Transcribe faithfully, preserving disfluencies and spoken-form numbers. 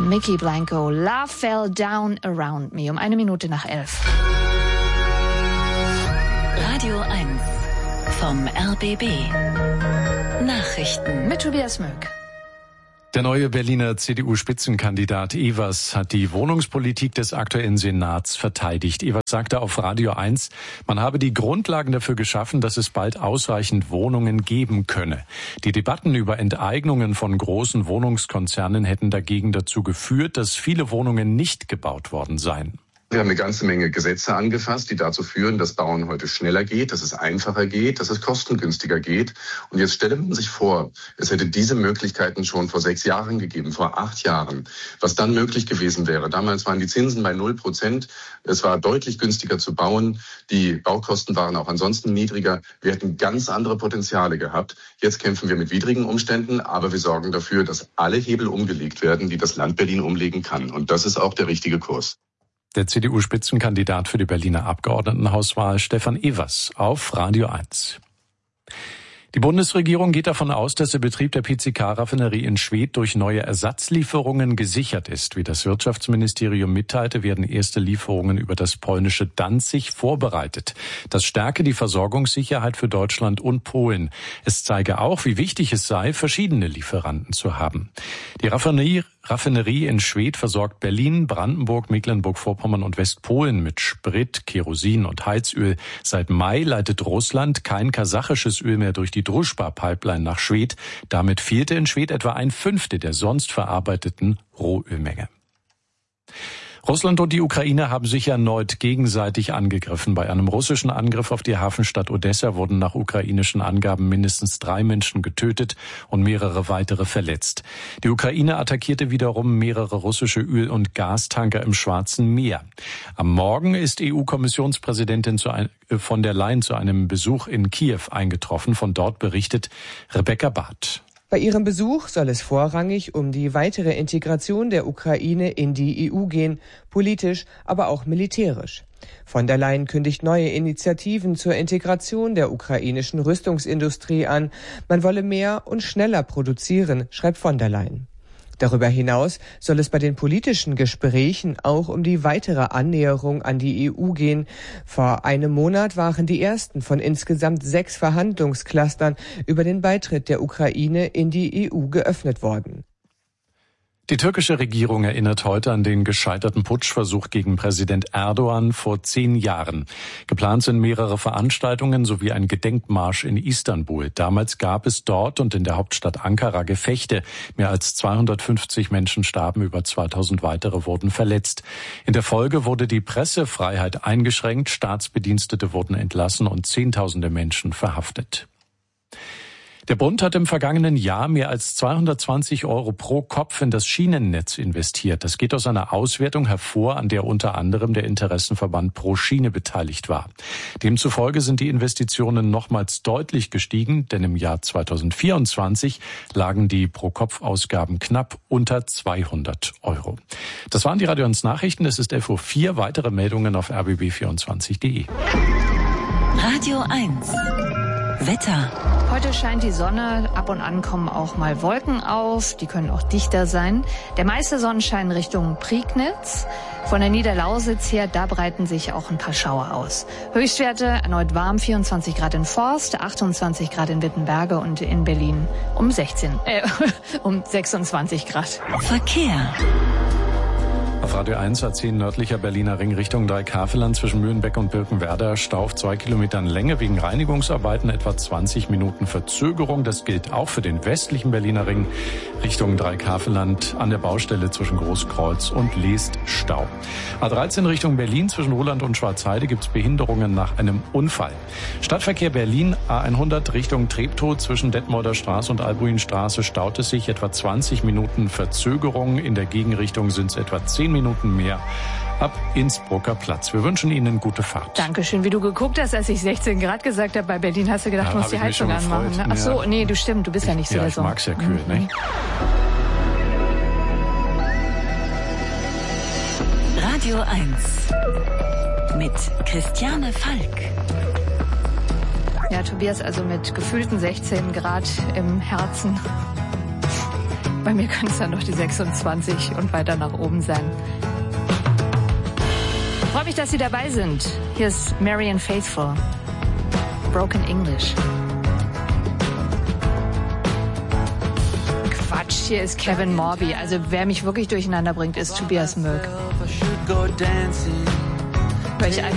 Mickey Blanco, Love Fell Down Around Me, um eine Minute nach elf. Radio eins vom R B B. Nachrichten mit Tobias Möck. Der neue Berliner C D U-Spitzenkandidat Evers hat die Wohnungspolitik des aktuellen Senats verteidigt. Evers sagte auf Radio eins, man habe die Grundlagen dafür geschaffen, dass es bald ausreichend Wohnungen geben könne. Die Debatten über Enteignungen von großen Wohnungskonzernen hätten dagegen dazu geführt, dass viele Wohnungen nicht gebaut worden seien. Wir haben eine ganze Menge Gesetze angefasst, die dazu führen, dass Bauen heute schneller geht, dass es einfacher geht, dass es kostengünstiger geht. Und jetzt stelle man sich vor, es hätte diese Möglichkeiten schon vor sechs Jahren gegeben, vor acht Jahren, was dann möglich gewesen wäre. Damals waren die Zinsen bei null Prozent. Es war deutlich günstiger zu bauen. Die Baukosten waren auch ansonsten niedriger. Wir hätten ganz andere Potenziale gehabt. Jetzt kämpfen wir mit widrigen Umständen, aber wir sorgen dafür, dass alle Hebel umgelegt werden, die das Land Berlin umlegen kann. Und das ist auch der richtige Kurs. Der C D U-Spitzenkandidat für die Berliner Abgeordnetenhauswahl Stefan Evers auf Radio eins. Die Bundesregierung geht davon aus, dass der Betrieb der P C K-Raffinerie in Schwedt durch neue Ersatzlieferungen gesichert ist. Wie das Wirtschaftsministerium mitteilte, werden erste Lieferungen über das polnische Danzig vorbereitet. Das stärke die Versorgungssicherheit für Deutschland und Polen. Es zeige auch, wie wichtig es sei, verschiedene Lieferanten zu haben. Die Raffinerie Raffinerie in Schwedt versorgt Berlin, Brandenburg, Mecklenburg-Vorpommern und Westpolen mit Sprit, Kerosin und Heizöl. Seit Mai leitet Russland kein kasachisches Öl mehr durch die Družba-Pipeline nach Schwedt. Damit fehlte in Schwedt etwa ein Fünftel der sonst verarbeiteten Rohölmenge. Russland und die Ukraine haben sich erneut gegenseitig angegriffen. Bei einem russischen Angriff auf die Hafenstadt Odessa wurden nach ukrainischen Angaben mindestens drei Menschen getötet und mehrere weitere verletzt. Die Ukraine attackierte wiederum mehrere russische Öl- und Gastanker im Schwarzen Meer. Am Morgen ist E U-Kommissionspräsidentin von der Leyen zu einem Besuch in Kiew eingetroffen. Von dort berichtet Rebecca Barth. Bei ihrem Besuch soll es vorrangig um die weitere Integration der Ukraine in die E U gehen, politisch, aber auch militärisch. Von der Leyen kündigt neue Initiativen zur Integration der ukrainischen Rüstungsindustrie an. Man wolle mehr und schneller produzieren, schreibt von der Leyen. Darüber hinaus soll es bei den politischen Gesprächen auch um die weitere Annäherung an die E U gehen. Vor einem Monat waren die ersten von insgesamt sechs Verhandlungsclustern über den Beitritt der Ukraine in die E U geöffnet worden. Die türkische Regierung erinnert heute an den gescheiterten Putschversuch gegen Präsident Erdogan vor zehn Jahren. Geplant sind mehrere Veranstaltungen sowie ein Gedenkmarsch in Istanbul. Damals gab es dort und in der Hauptstadt Ankara Gefechte. Mehr als zweihundertfünfzig Menschen starben, über zweitausend weitere wurden verletzt. In der Folge wurde die Pressefreiheit eingeschränkt, Staatsbedienstete wurden entlassen und Zehntausende Menschen verhaftet. Der Bund hat im vergangenen Jahr mehr als zweihundertzwanzig Euro pro Kopf in das Schienennetz investiert. Das geht aus einer Auswertung hervor, an der unter anderem der Interessenverband Pro Schiene beteiligt war. Demzufolge sind die Investitionen nochmals deutlich gestiegen, denn im Jahr zweitausendvierundzwanzig lagen die Pro-Kopf-Ausgaben knapp unter zweihundert Euro. Das waren die Radio eins Nachrichten. Es ist elf Uhr vier. Weitere Meldungen auf r b b vierundzwanzig punkt d e. Radio eins Wetter. Heute scheint die Sonne, ab und an kommen auch mal Wolken auf, die können auch dichter sein. Der meiste Sonnenschein Richtung Prignitz. Von der Niederlausitz her, da breiten sich auch ein paar Schauer aus. Höchstwerte erneut warm, vierundzwanzig Grad in Forst, achtundzwanzig Grad in Wittenberge und in Berlin um sechzehn, äh, um sechsundzwanzig Grad. Verkehr. Auf Radio eins A zehn nördlicher Berliner Ring Richtung Dreikafelland zwischen Mühlenbeck und Birkenwerder Stau auf zwei Kilometern Länge wegen Reinigungsarbeiten, etwa zwanzig Minuten Verzögerung. Das gilt auch für den westlichen Berliner Ring Richtung Dreikafeland an der Baustelle zwischen Großkreuz und Leest Stau. A dreizehn Richtung Berlin zwischen Ruhland und Schwarzheide gibt es Behinderungen nach einem Unfall. Stadtverkehr Berlin A hundert Richtung Treptow zwischen Detmolder Straße und Albuinstraße staut es sich, etwa zwanzig Minuten Verzögerung. In der Gegenrichtung sind es etwa zehn Minuten mehr ab Innsbrucker Platz. Wir wünschen Ihnen gute Fahrt. Dankeschön. Wie du geguckt hast, als ich sechzehn Grad gesagt habe bei Berlin, hast du gedacht, ja, du musst die Heizung anmachen. Ne? Ach so, nee, du stimmt, du bist ich, ja nicht so ja, der ich Sonne. mag's ja kühl, mhm. ne? Radio eins mit Christiane Falk. Ja, Tobias, also mit gefühlten sechzehn Grad im Herzen Bei mir können es dann noch die sechsundzwanzig und weiter nach oben sein. Ich freue mich, dass Sie dabei sind. Hier ist Marianne Faithfull. Broken English. Quatsch, hier ist Kevin Morby. Also wer mich wirklich durcheinander bringt, ist Tobias Moeg. Hör ich einmal